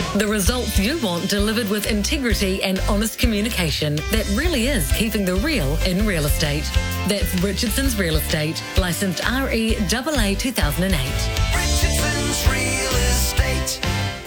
The results you want delivered with integrity and honest communication that really is keeping the real in real estate. That's Richardson's Real Estate, licensed REAA 2008. Richardson's Real Estate.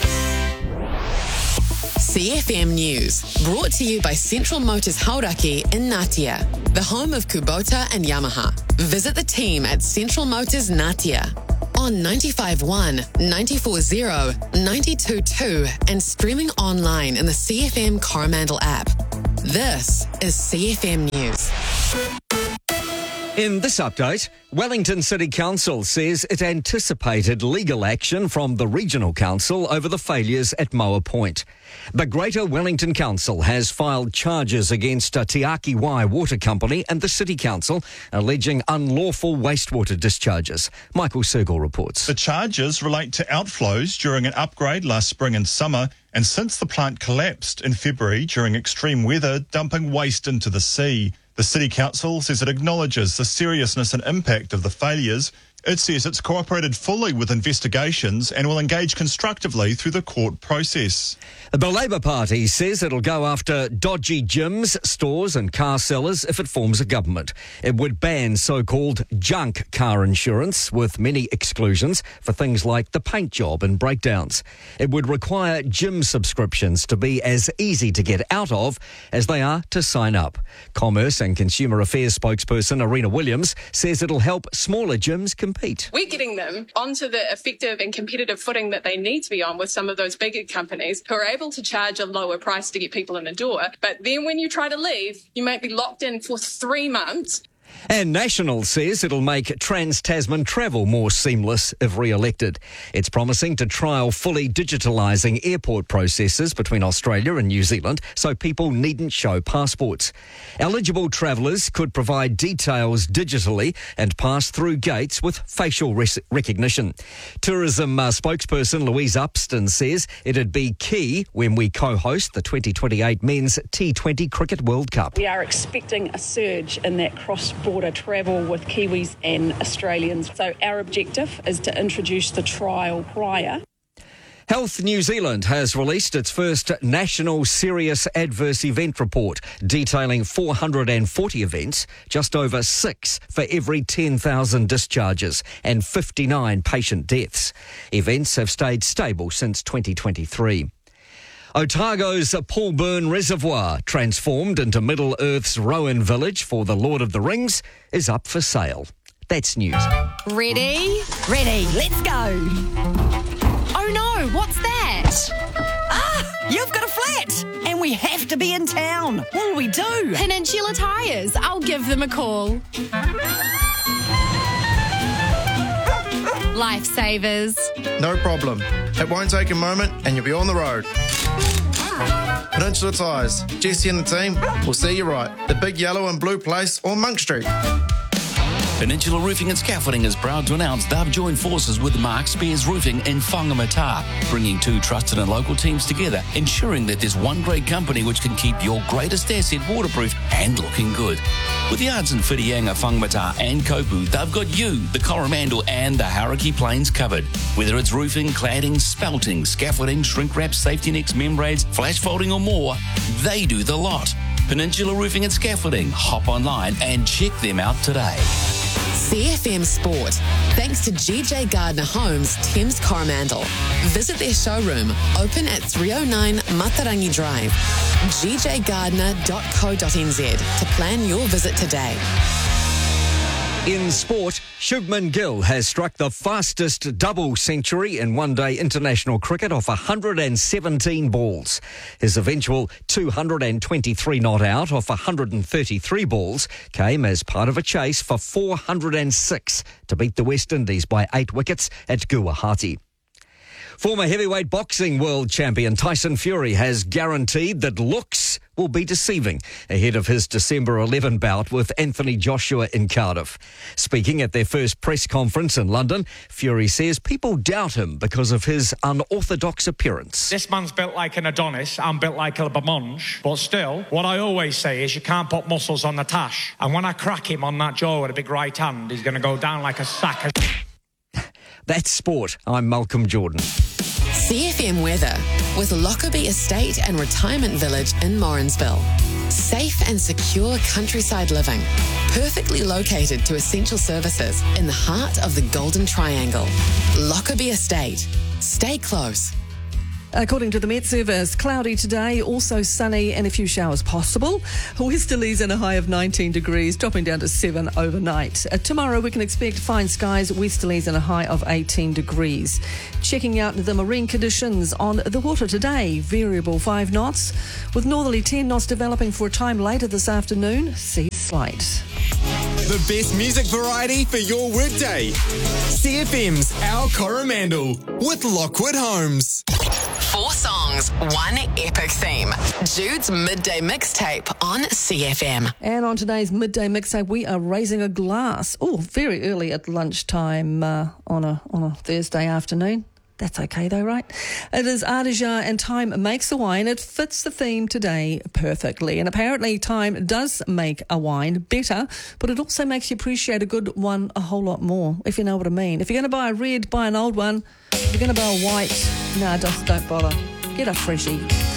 CFM News, brought to you by Central Motors Hauraki in Ngatea, the home of Kubota and Yamaha. Visit the team at Central Motors Ngatea on 95.1, 94.0, 92.2 and streaming online in the CFM Coromandel app. This is CFM News. In this update, Wellington City Council says it anticipated legal action from the Regional Council over the failures at Moa Point. The Greater Wellington Council has filed charges against Te Aki Wai Water Company and the City Council, alleging unlawful wastewater discharges. Michael Sergel reports. The charges relate to outflows during an upgrade last spring and summer, and since the plant collapsed in February during extreme weather, dumping waste into the sea. The City Council says it acknowledges the seriousness and impact of the failures. It says it's cooperated fully with investigations and will engage constructively through the court process. The Labour Party says it'll go after dodgy gyms, stores and car sellers if it forms a government. It would ban so-called junk car insurance with many exclusions for things like the paint job and breakdowns. It would require gym subscriptions to be as easy to get out of as they are to sign up. Commerce and Consumer Affairs spokesperson Arena Williams says it'll help smaller gyms compete. We're getting them onto the effective and competitive footing that they need to be on with some of those bigger companies who are able to charge a lower price to get people in the door. But then when you try to leave, you might be locked in for 3 months. And National says it'll make Trans-Tasman travel more seamless if re-elected. It's promising to trial fully digitalising airport processes between Australia and New Zealand so people needn't show passports. Eligible travellers could provide details digitally and pass through gates with facial recognition. Tourism spokesperson Louise Upston says it'd be key when we co-host the 2028 Men's T20 Cricket World Cup. We are expecting a surge in that cross-border travel with Kiwis and Australians. So our objective is to introduce the trial prior. Health New Zealand has released its first national serious adverse event report, detailing 440 events, just over 6 for every 10,000 discharges and 59 patient deaths. Events have stayed stable since 2023. Otago's Paul Byrne Reservoir, transformed into Middle-earth's Rowan Village for The Lord of the Rings, is up for sale. That's news. Ready? Ready, let's go. Oh no, what's that? Ah, you've got a flat and we have to be in town. What'll we do? Peninsula Tyres. I'll give them a call. Lifesavers. No problem. It won't take a moment and you'll be on the road. Peninsula Tyres. Jesse and the team will see you right. The big yellow and blue place on Monk Street. Peninsula Roofing and Scaffolding is proud to announce they've joined forces with Mark Spears Roofing in Whangamata, bringing 2 trusted and local teams together, ensuring that there's one great company which can keep your greatest asset waterproof and looking good. With the yards in Whitianga, Whangamata and Kopu, they've got you, the Coromandel and the Hauraki Plains covered. Whether it's roofing, cladding, spouting, scaffolding, shrink wrap, safety nets, membranes, flash folding or more, they do the lot. Peninsula Roofing and Scaffolding. Hop online and check them out today. CFM Sport, thanks to GJ Gardner Homes, Thames Coromandel. Visit their showroom, open at 309 Matarangi Drive. gjgardner.co.nz to plan your visit today. In sport, Shubman Gill has struck the fastest double century in one-day international cricket off 117 balls. His eventual 223 not out off 133 balls came as part of a chase for 406 to beat the West Indies by 8 wickets at Guwahati. Former heavyweight boxing world champion Tyson Fury has guaranteed that looks will be deceiving ahead of his December 11 bout with Anthony Joshua in Cardiff. Speaking at their first press conference in London, Fury says people doubt him because of his unorthodox appearance. This man's built like an Adonis, I'm built like a Bamonge, but still, what I always say is you can't put muscles on the tash. And when I crack him on that jaw with a big right hand, he's going to go down like a sack of... That's sport. I'm Malcolm Jordan. CFM weather with Lockerbie Estate and Retirement Village in Morrinsville. Safe and secure countryside living, perfectly located to essential services in the heart of the Golden Triangle. Lockerbie Estate. Stay close. According to the Met Service, cloudy today, also sunny and a few showers possible. Westerlies in a high of 19 degrees, dropping down to 7 overnight. Tomorrow we can expect fine skies, westerlies in a high of 18 degrees. Checking out the marine conditions on the water today, variable 5 knots, with northerly 10 knots developing for a time later this afternoon, seas slight. The best music variety for your workday. CFM's Our Coromandel with Lockwood Homes. 4 songs, 1 epic theme. Jude's Midday Mixtape on CFM. And on today's Midday Mixtape, we are raising a glass. Oh, very early at lunchtime on a Thursday afternoon. That's okay though, right? It is Ardija and Time Makes a Wine. It fits the theme today perfectly. And apparently time does make a wine better, but it also makes you appreciate a good one a whole lot more, if you know what I mean. If you're going to buy a red, buy an old one. If you're going to buy a white, just don't bother. Get a freshie.